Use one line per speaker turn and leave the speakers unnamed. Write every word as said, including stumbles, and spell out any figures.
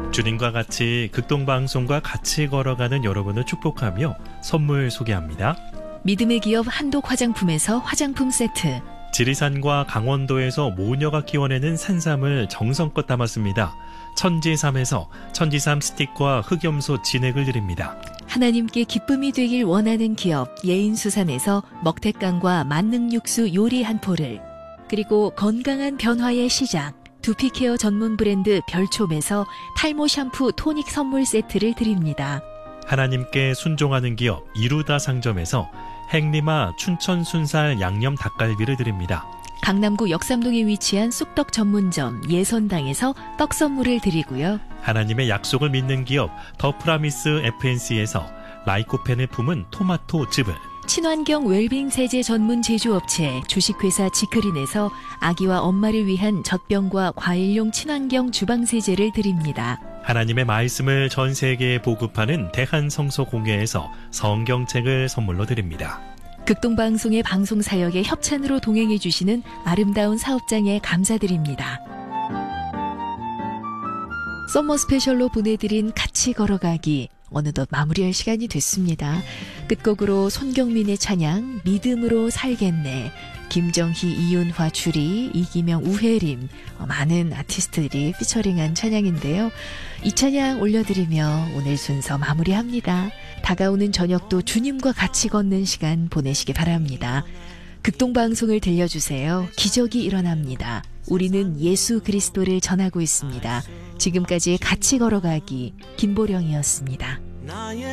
주님과 같이 극동방송과 같이 걸어가는 여러분을 축복하며 선물 소개합니다.
믿음의 기업 한독 화장품에서 화장품 세트,
지리산과 강원도에서 모녀가 키워내는 산삼을 정성껏 담았습니다. 천지삼에서 천지삼 스틱과 흑염소 진액을 드립니다.
하나님께 기쁨이 되길 원하는 기업 예인수산에서 먹태깡과 만능육수 요리 한 포를, 그리고 건강한 변화의 시작 두피케어 전문 브랜드 별촉에서 탈모 샴푸 토닉 선물 세트를 드립니다.
하나님께 순종하는 기업 이루다 상점에서 행리마 춘천 순살 양념 닭갈비를 드립니다.
강남구 역삼동에 위치한 쑥떡 전문점 예선당에서 떡 선물을 드리고요.
하나님의 약속을 믿는 기업 더 프라미스 에프엔씨에서 라이코펜을 품은 토마토 즙을,
친환경 웰빙 세제 전문 제조업체 주식회사 지크린에서 아기와 엄마를 위한 젖병과 과일용 친환경 주방세제를 드립니다.
하나님의 말씀을 전 세계에 보급하는 대한성서공회에서 성경책을 선물로 드립니다.
극동방송의 방송사역에 협찬으로 동행해 주시는 아름다운 사업장에 감사드립니다. 썸머 스페셜로 보내드린 같이 걸어가기, 어느덧 마무리할 시간이 됐습니다. 끝곡으로 손경민의 찬양 믿음으로 살겠네, 김정희, 이윤화, 주리, 이기명, 우혜림, 많은 아티스트들이 피처링한 찬양인데요. 이 찬양 올려드리며 오늘 순서 마무리합니다. 다가오는 저녁도 주님과 같이 걷는 시간 보내시기 바랍니다. 극동방송을 들려주세요. 기적이 일어납니다. 우리는 예수 그리스도를 전하고 있습니다. 지금까지 같이 걸어가기 김보령이었습니다.